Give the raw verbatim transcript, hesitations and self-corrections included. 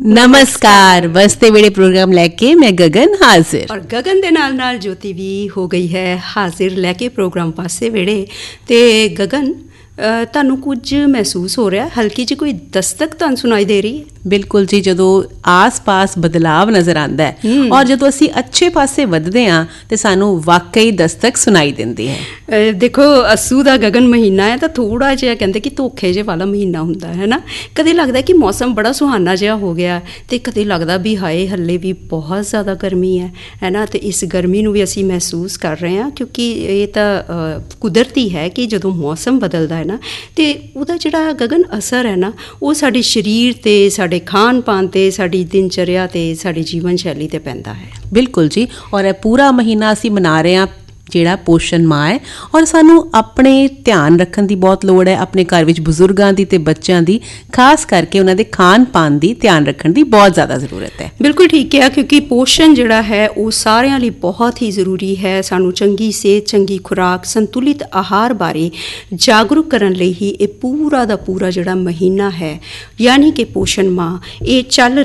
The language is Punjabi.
नमस्कार, बसते वेड़े प्रोग्राम लैके मैं गगन हाजिर और गगन दे नाल नाल ज्योति भी हो गई है हाजिर लैके प्रोग्राम पासे वेड़े। ते गगन ਤੁਹਾਨੂੰ ਕੁਝ ਮਹਿਸੂਸ ਹੋ ਰਿਹਾ, ਹਲਕੀ ਜਿਹੀ ਕੋਈ ਦਸਤਕ ਤੁਹਾਨੂੰ ਸੁਣਾਈ ਦੇ ਰਹੀ ਹੈ? ਬਿਲਕੁਲ ਜੀ, ਜਦੋਂ ਆਸ-ਪਾਸ ਬਦਲਾਵ ਨਜ਼ਰ ਆਉਂਦਾ ਹੈ ਔਰ ਜਦੋਂ ਅਸੀਂ ਅੱਛੇ ਪਾਸੇ ਵਧਦੇ ਹਾਂ ਤੇ ਸਾਨੂੰ ਵਾਕਈ ਦਸਤਕ ਸੁਣਾਈ ਦਿੰਦੀ ਹੈ। ਦੇਖੋ, ਅੱਸੂ ਦਾ ਗਗਨ ਮਹੀਨਾ ਹੈ ਤਾਂ ਥੋੜ੍ਹਾ ਜਿਹਾ ਕਹਿੰਦੇ ਕਿ ਧੋਖੇ ਜਿਹੇ ਵਾਲਾ ਮਹੀਨਾ ਹੁੰਦਾ ਹੈ ਨਾ। ਕਦੇ ਲੱਗਦਾ ਕਿ ਮੌਸਮ ਬੜਾ ਸੁਹਾਨਾ ਜਿਹਾ ਹੋ ਗਿਆ ਅਤੇ ਕਦੇ ਲੱਗਦਾ ਵੀ ਹਾਏ ਹੱਲੇ ਵੀ ਬਹੁਤ ਜ਼ਿਆਦਾ ਗਰਮੀ ਹੈ ਹੈ ਨਾ। ਅਤੇ ਇਸ ਗਰਮੀ ਨੂੰ ਵੀ ਅਸੀਂ ਮਹਿਸੂਸ ਕਰ ਰਹੇ ਹਾਂ ਕਿਉਂਕਿ ਇਹ ਤਾਂ ਕੁਦਰਤੀ ਹੈ ਕਿ ਜਦੋਂ ਮੌਸਮ ਬਦਲਦਾ ਨਾ ਤੇ ਉਹਦਾ ਜਿਹੜਾ ਗਗਨ ਅਸਰ ਹੈ ਨਾ ਉਹ ਸਾਡੇ ਸਰੀਰ ਤੇ, ਸਾਡੇ ਖਾਣ ਪਾਣ ਤੇ, ਸਾਡੀ ਦਿਨਚਰਿਆ ਤੇ, ਸਾਡੀ ਜੀਵਨ ਸ਼ੈਲੀ ਤੇ ਪੈਂਦਾ ਹੈ। ਬਿਲਕੁਲ ਜੀ, ਔਰ ਇਹ ਪੂਰਾ ਮਹੀਨਾ ਅਸੀਂ ਮਨਾ ਰਹੇ ਹਾਂ ਜਿਹੜਾ ਪੋਸ਼ਣ ਮਾਹ ਹੈ ਔਰ ਸਾਨੂੰ ਆਪਣੇ ਧਿਆਨ ਰੱਖਣ ਦੀ ਬਹੁਤ ਲੋੜ ਹੈ। ਆਪਣੇ ਘਰ ਵਿੱਚ ਬਜ਼ੁਰਗਾਂ ਦੀ ਅਤੇ ਬੱਚਿਆਂ ਦੀ ਖਾਸ ਕਰਕੇ ਉਹਨਾਂ ਦੇ ਖਾਣ ਪਾਣ ਦੀ ਧਿਆਨ ਰੱਖਣ ਦੀ ਬਹੁਤ ਜ਼ਿਆਦਾ ਜ਼ਰੂਰਤ ਹੈ। ਬਿਲਕੁਲ ਠੀਕ ਹੈ, ਕਿਉਂਕਿ ਪੋਸ਼ਣ ਜਿਹੜਾ ਹੈ ਉਹ ਸਾਰਿਆਂ ਲਈ ਬਹੁਤ ਹੀ ਜ਼ਰੂਰੀ ਹੈ। ਸਾਨੂੰ ਚੰਗੀ ਸਿਹਤ, ਚੰਗੀ ਖੁਰਾਕ, ਸੰਤੁਲਿਤ ਆਹਾਰ ਬਾਰੇ ਜਾਗਰੂਕ ਕਰਨ ਲਈ ਹੀ ਇਹ ਪੂਰਾ ਦਾ ਪੂਰਾ ਜਿਹੜਾ ਮਹੀਨਾ ਹੈ ਯਾਨੀ ਕਿ ਪੋਸ਼ਣ ਮਾਹ ਇਹ ਚੱਲ